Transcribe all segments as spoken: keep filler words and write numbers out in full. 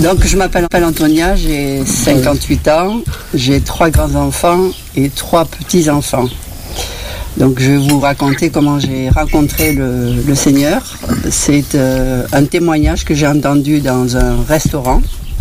Donc je m'appelle Antonia, j'ai cinquante-huit ans, j'ai trois grands-enfants et trois petits-enfants. Donc je vais vous raconter comment j'ai rencontré le, le Seigneur. C'est euh, un témoignage que j'ai entendu dans un restaurant.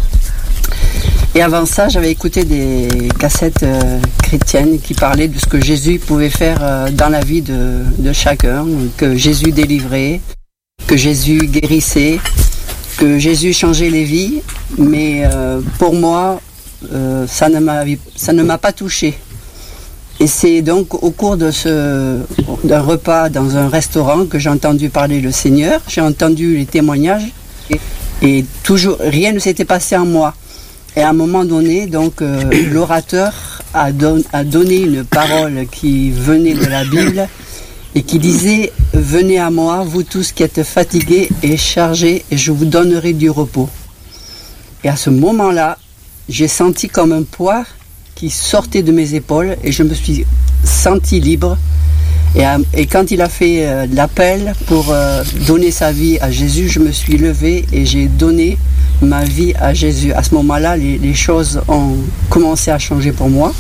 Et avant ça, j'avais écouté des cassettes euh, chrétiennes qui parlaient de ce que Jésus pouvait faire euh, dans la vie de, de chacun, que Jésus délivrait, que Jésus guérissait, que Jésus changeait les vies. Mais euh, pour moi, euh, ça ne m'a, ça ne m'a pas touché. Et c'est donc au cours de ce, d'un repas dans un restaurant que j'ai entendu parler le Seigneur, j'ai entendu les témoignages et, et toujours rien ne s'était passé en moi. Et à un moment donné, donc euh, l'orateur a, don, a donné une parole qui venait de la Bible et qui disait « Venez à moi, vous tous qui êtes fatigués et chargés, et je vous donnerai du repos. » Et à ce moment-là, j'ai senti comme un poids qui sortait de mes épaules et je me suis senti libre. Et, à, et quand il a fait euh, l'appel pour euh, donner sa vie à Jésus, je me suis levé et j'ai donné ma vie à Jésus. À ce moment-là, les, les choses ont commencé à changer pour moi,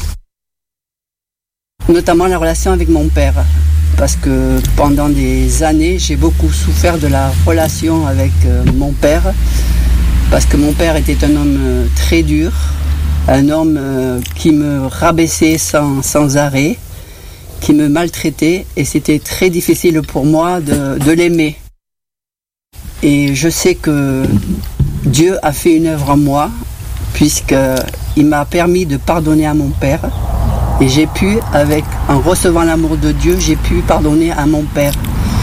notamment la relation avec mon père, parce que pendant des années, j'ai beaucoup souffert de la relation avec euh, mon père, parce que mon père était un homme euh, très dur, un homme euh, qui me rabaissait sans, sans arrêt, qui me maltraitait, et c'était très difficile pour moi de, de l'aimer. Et je sais que Dieu a fait une œuvre en moi, puisqu'il m'a permis de pardonner à mon père, et j'ai pu, avec, en recevant l'amour de Dieu, j'ai pu pardonner à mon père.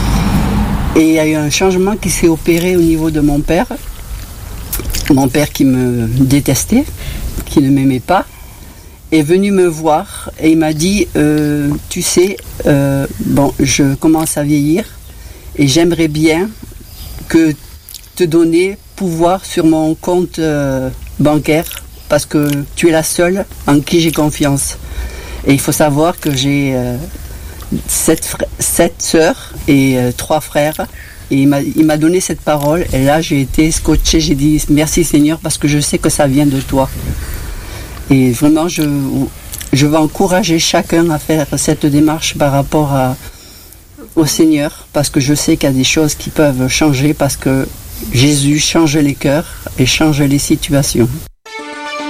Et il y a eu un changement qui s'est opéré au niveau de mon père, mon père qui me détestait, qui ne m'aimait pas, est venu me voir et il m'a dit euh, tu sais, euh, bon, je commence à vieillir et j'aimerais bien que te donner pouvoir sur mon compte euh, bancaire parce que tu es la seule en qui j'ai confiance. Et il faut savoir que j'ai euh, sept, fr- sept sœurs et euh, trois frères. Et il m'a, il m'a donné cette parole et là j'ai été scotché, j'ai dit merci Seigneur parce que je sais que ça vient de toi. Et vraiment je, je veux encourager chacun à faire cette démarche par rapport à, au Seigneur parce que je sais qu'il y a des choses qui peuvent changer parce que Jésus change les cœurs et change les situations.